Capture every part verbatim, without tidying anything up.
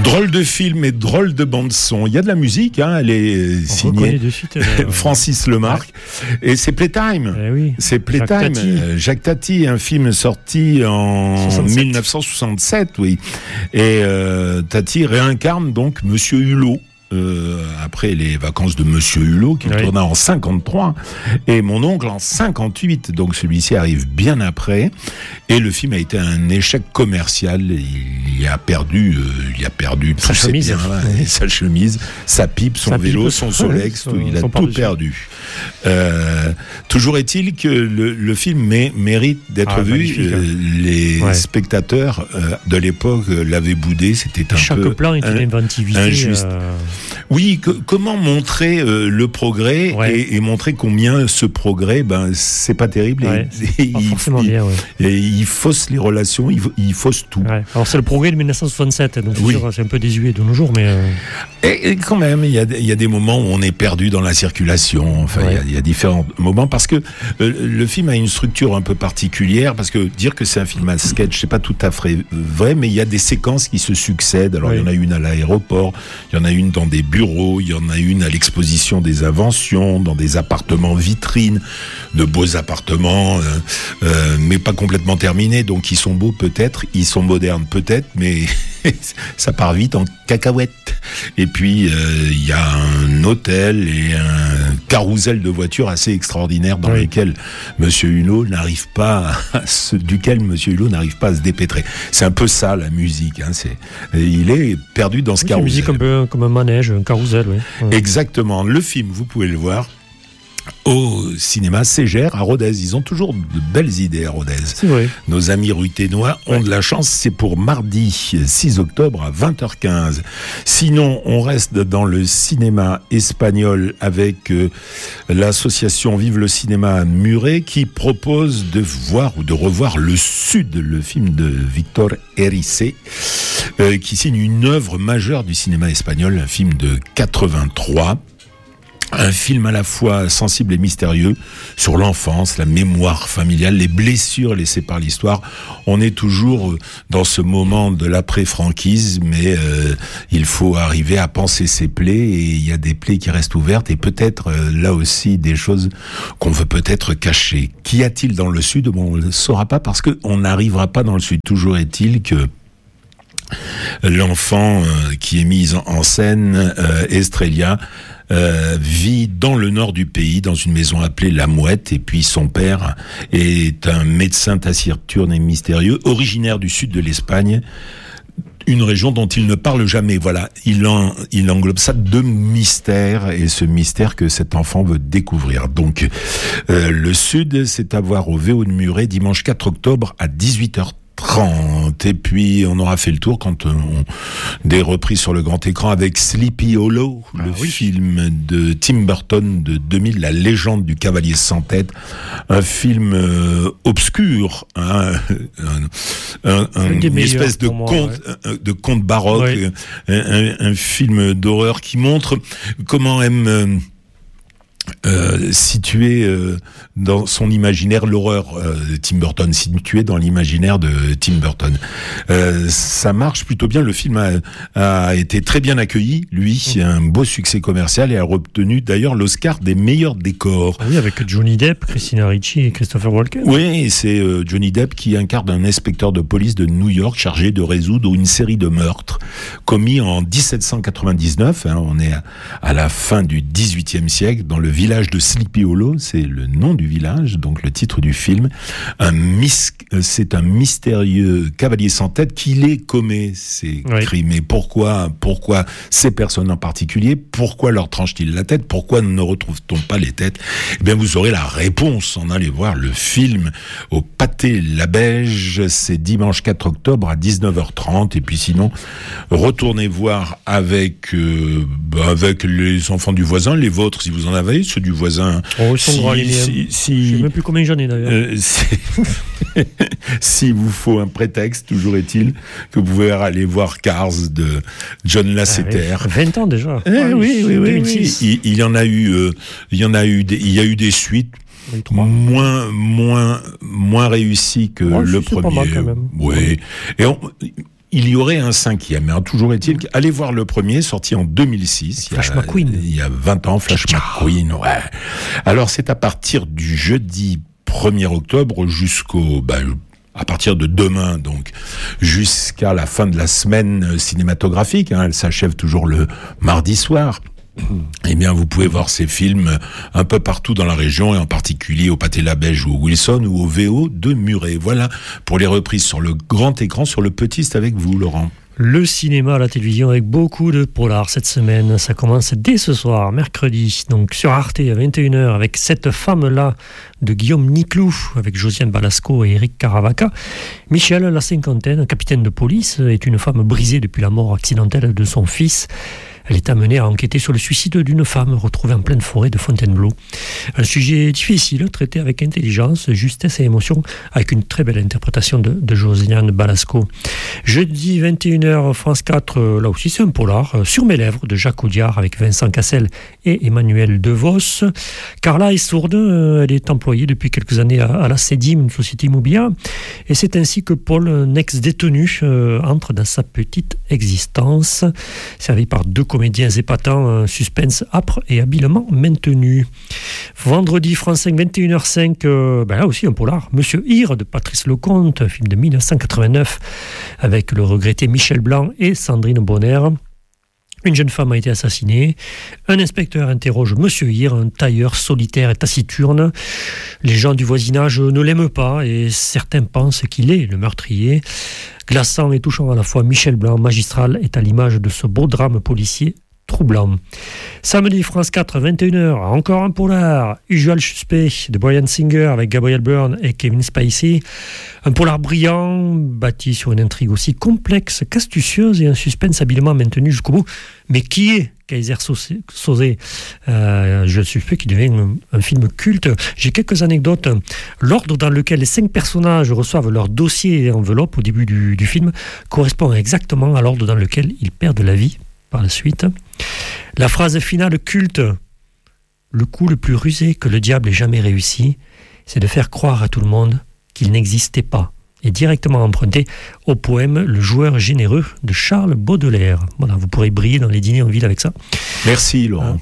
Drôle de film et drôle de bande-son. Il y a de la musique, hein, elle est On signée de suite, euh... Francis Lemarque. Ouais. Et c'est Playtime. Eh oui. C'est Playtime. Jacques Tati. Euh, Jacques Tati, un film sorti en soixante-sept. dix-neuf cent soixante-sept, oui. Et euh, Tati réincarne donc Monsieur Hulot. Euh, après les vacances de Monsieur Hulot, qui oui. tourna en cinquante-trois, et mon oncle en cinquante-huit, donc celui-ci arrive bien après, et le film a été un échec commercial. Il y a perdu, euh, il a perdu sa chemise, biens, oui. sa chemise, sa pipe, son sa vélo, pipe, son Solex, tout, il a tout perdu. Euh, toujours est-il que le, le film mé, mérite d'être ah, vu. Euh, les ouais. spectateurs euh, de l'époque l'avaient boudé, c'était un Chaque peu plan était une inventivité injuste. Euh... Oui, que, comment montrer euh, le progrès ouais. et, et montrer combien ce progrès, ben c'est pas terrible. Ouais, et, et, pas il, forcément il, bien, ouais. et il fausse les relations, il, il fausse tout. Ouais. Alors c'est le progrès de dix-neuf cent soixante-sept, donc oui. c'est, sûr, c'est un peu désuet de nos jours, mais. Euh... Et, et quand même, il y a, il y a des moments où on est perdu dans la circulation. Enfin, ouais. il, y a, il y a différents moments parce que euh, le film a une structure un peu particulière. Parce que dire que c'est un film à sketch, c'est pas tout à fait vrai, mais il y a des séquences qui se succèdent. Alors oui. il y en a une à l'aéroport, il y en a une dans des bureaux, il y en a une à l'exposition des inventions, dans des appartements vitrines, de beaux appartements, euh, euh, mais pas complètement terminés. Donc ils sont beaux peut-être, ils sont modernes peut-être, mais ça part vite en cacahuète. Et puis il euh, y a un hôtel et un carrousel de voitures assez extraordinaire dans oui. lequel Monsieur Hulot n'arrive pas, à se, duquel Monsieur Hulot n'arrive pas à se dépêtrer. C'est un peu ça la musique. Hein, c'est, il est perdu dans ce oui, carrousel. C'est une musique un peu comme un manège, un carrousel. Oui. Ouais. Exactement. Le film, vous pouvez le voir au cinéma Ségère à Rodez. Ils ont toujours de belles idées à Rodez. C'est vrai. Nos amis ruténois ont ouais. de la chance. C'est pour mardi six octobre à vingt heures quinze. Sinon, on reste dans le cinéma espagnol avec euh, l'association Vive le cinéma à Muret qui propose de voir ou de revoir Le Sud, le film de Victor Erice, euh, qui signe une œuvre majeure du cinéma espagnol, un film de quatre-vingt-trois. Un film à la fois sensible et mystérieux sur l'enfance, la mémoire familiale, les blessures laissées par l'histoire. On est toujours dans ce moment de l'après-franquisme, mais euh, il faut arriver à panser ses plaies, et il y a des plaies qui restent ouvertes et peut-être euh, là aussi des choses qu'on veut peut-être cacher. Qu'y a-t-il dans le Sud ? Bon, on ne le saura pas parce qu'on n'arrivera pas dans le Sud. Toujours est-il que l'enfant euh, qui est mis en, en scène, euh, Estrella, Euh, vit dans le nord du pays, dans une maison appelée La Mouette, et puis son père est un médecin taciturne et mystérieux, originaire du sud de l'Espagne, une région dont il ne parle jamais. Voilà, il, en, il englobe ça de mystère, et ce mystère que cet enfant veut découvrir. Donc, euh, le Sud, c'est à voir au V O de Muret, dimanche quatre octobre à dix-huit heures trente. Et puis on aura fait le tour quand on des reprises sur le grand écran avec Sleepy Hollow, ah, le oui. film de Tim Burton de deux mille, La légende du cavalier sans tête, un film euh, obscur, hein, un, un, un, une espèce de moi, conte, ouais. de conte baroque, oui. un, un, un film d'horreur qui montre comment aime euh, Euh, situé euh, dans son imaginaire, l'horreur euh, de Tim Burton, situé dans l'imaginaire de Tim Burton. Euh, ça marche plutôt bien. Le film a, a été très bien accueilli, lui, mmh. un beau succès commercial, et a obtenu d'ailleurs l'Oscar des meilleurs décors. Ah oui, avec Johnny Depp, Christina Ricci et Christopher Walken. Oui, c'est euh, Johnny Depp qui incarne un inspecteur de police de New York chargé de résoudre une série de meurtres commis en dix-sept cent quatre-vingt-dix-neuf. Hein, on est à, à la fin du dix-huitième siècle, dans le village de Sleepy Hollow, c'est le nom du village, donc le titre du film. Un mis- c'est un mystérieux cavalier sans tête qui les commet, ces oui. crimes. Et pourquoi, pourquoi ces personnes en particulier, pourquoi leur tranche-t-il la tête, pourquoi ne retrouve-t-on pas les têtes ? Eh bien, vous aurez la réponse en allant voir le film au Pâté La Beige. C'est dimanche quatre octobre à dix-neuf heures trente. Et puis sinon, retournez voir avec, euh, bah, avec les enfants du voisin, les vôtres si vous en avez, ceux du voisin. Oh, ils sont si, grands, les si, si, je ne sais même plus combien j'en ai d'ailleurs. Euh, si, si vous faut un prétexte, toujours est-il que vous pouvez aller voir Cars de John Lasseter. Ah, oui. vingt ans déjà. Eh, ah, oui, oui, oui, oui. Il, il y en a eu, euh, il y en a eu, des, il y a eu des suites. Moins, moins, moins réussies que oh, le si, premier. C'est pas mal quand même. Oui. Et on, il y aurait un cinquième. Mais toujours est-il qu'allez voir le premier, sorti en deux mille six. Flash il y a, McQueen. Il y a vingt ans, Flash McQueen, ouais. Alors, c'est à partir du jeudi premier octobre jusqu'au... Bah, à partir de demain, donc, jusqu'à la fin de la semaine cinématographique, hein, elle s'achève toujours le mardi soir. Eh bien, vous pouvez voir ces films un peu partout dans la région, et en particulier au Pâté-Labège ou au Wilson ou au V O de Muret. Voilà, pour les reprises sur le grand écran, sur le petit, c'est avec vous, Laurent. Le cinéma, la télévision, avec beaucoup de polars cette semaine. Ça commence dès ce soir, mercredi, donc sur Arte à vingt et une heures, avec Cette femme-là de Guillaume Niclou, avec Josiane Balasco et Eric Caravaca. Michel, la cinquantaine, capitaine de police, est une femme brisée depuis la mort accidentelle de son fils. Elle est amenée à enquêter sur le suicide d'une femme retrouvée en pleine forêt de Fontainebleau. Un sujet difficile, traité avec intelligence, justesse et émotion, avec une très belle interprétation de, de Josiane Balasco. Jeudi vingt et une heures, France quatre, là aussi c'est un polar, Sur mes lèvres, de Jacques Audiard, avec Vincent Cassel et Emmanuel DeVos. Carla est sourde, elle est employée depuis quelques années à, à la Cedim, une société immobilière, et c'est ainsi que Paul, un ex-détenu, euh, entre dans sa petite existence, servi par deux comédiens épatants, un suspense âpre et habilement maintenu. Vendredi, France cinq, vingt et une heures cinq, euh, ben là aussi un polar, Monsieur Hir de Patrice Lecomte, un film de mille neuf cent quatre-vingt-neuf, avec le regretté Michel Blanc et Sandrine Bonner. Une jeune femme a été assassinée. Un inspecteur interroge Monsieur Hir, un tailleur solitaire et taciturne. Les gens du voisinage ne l'aiment pas et certains pensent qu'il est le meurtrier. Glaçant et touchant à la fois, Michel Blanc, magistral, est à l'image de ce beau drame policier troublant. Samedi, France quatre, vingt et une heures, encore un polar, Usual Suspect de Bryan Singer avec Gabriel Byrne et Kevin Spacey. Un polar brillant, bâti sur une intrigue aussi complexe qu'astucieuse et un suspense habilement maintenu jusqu'au bout. Mais qui est Kaiser Soze, euh, je suspecte qu'il devient un, un film culte. J'ai quelques anecdotes. L'ordre dans lequel les cinq personnages reçoivent leur dossier et enveloppe au début du, du film correspond exactement à l'ordre dans lequel ils perdent la vie par la suite. La phrase finale culte, le coup le plus rusé que le diable ait jamais réussi, c'est de faire croire à tout le monde qu'il n'existait pas, est directement emprunté au poème Le joueur généreux de Charles Baudelaire. Voilà, vous pourrez briller dans les dîners en ville avec ça. Merci Laurent.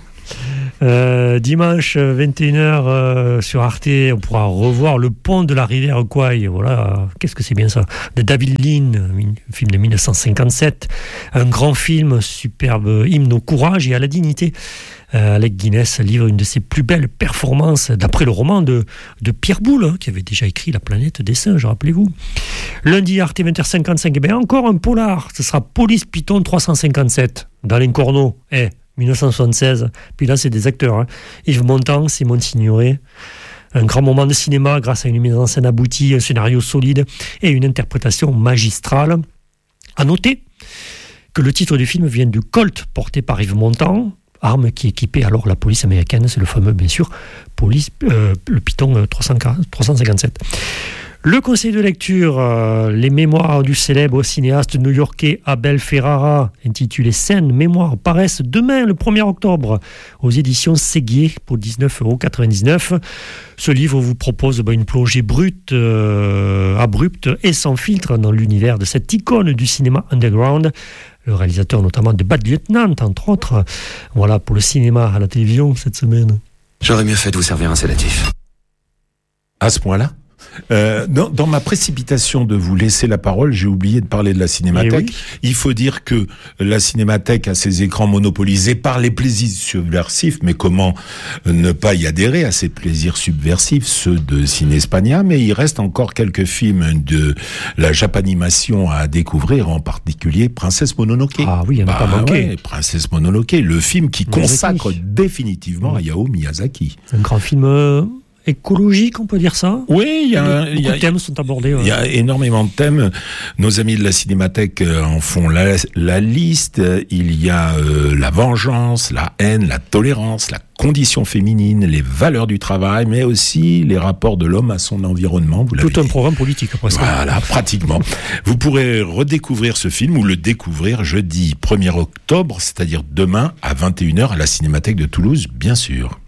Euh, dimanche vingt et une heures euh, sur Arte, on pourra revoir Le pont de la rivière Kwai. Voilà, qu'est-ce que c'est bien ça, de David Lean, un film de mille neuf cent cinquante-sept, un grand film, superbe hymne au courage et à la dignité. Euh, Alec Guinness livre une de ses plus belles performances d'après le roman de, de Pierre Boulle, hein, qui avait déjà écrit La planète des singes, rappelez-vous. Lundi, Arte vingt heures cinquante-cinq, et bien encore un polar, ce sera Police Python trois cent cinquante-sept, d'Alain Corneau, eh, mille neuf cent soixante-seize, puis là c'est des acteurs, hein. Yves Montand, Simone Signoret. Un grand moment de cinéma grâce à une mise en scène aboutie, un scénario solide et une interprétation magistrale. À noter que le titre du film vient du Colt porté par Yves Montand, arme qui équipait alors la police américaine, c'est le fameux, bien sûr, police, euh, le Python trois cent cinquante-sept. Le conseil de lecture, euh, les mémoires du célèbre cinéaste new-yorkais Abel Ferrara, intitulé Scènes, mémoires, paraissent demain, le premier octobre, aux éditions Séguier pour dix-neuf euros quatre-vingt-dix-neuf. Ce livre vous propose bah, une plongée brute, euh, abrupte et sans filtre dans l'univers de cette icône du cinéma underground. Le réalisateur notamment de Bad Lieutenant, entre autres. Voilà pour le cinéma à la télévision cette semaine. J'aurais mieux fait de vous servir un sédatif. À ce point-là ? Euh, dans, dans ma précipitation de vous laisser la parole, j'ai oublié de parler de la Cinémathèque. Oui. Il faut dire que la Cinémathèque a ses écrans monopolisés par les plaisirs subversifs, mais comment ne pas y adhérer à ces plaisirs subversifs, ceux de Cinespania, mais il reste encore quelques films de la Japanimation à découvrir, en particulier Princesse Mononoke. Ah oui, il n'y en a bah, pas manqué. Ouais, Princesse Mononoke, le film qui Miyazaki. consacre définitivement oui. Hayao Miyazaki. C'est un grand film... Euh... écologique, on peut dire ça ? Oui, il y a, beaucoup y a, de thèmes sont abordés. Ouais. Il y a énormément de thèmes. Nos amis de la Cinémathèque en font la, la liste. Il y a euh, la vengeance, la haine, la tolérance, la condition féminine, les valeurs du travail, mais aussi les rapports de l'homme à son environnement. Vous Tout un dit. programme politique, presque. Voilà, pratiquement. Vous pourrez redécouvrir ce film ou le découvrir jeudi premier octobre, c'est-à-dire demain à vingt et une heures à la Cinémathèque de Toulouse, bien sûr.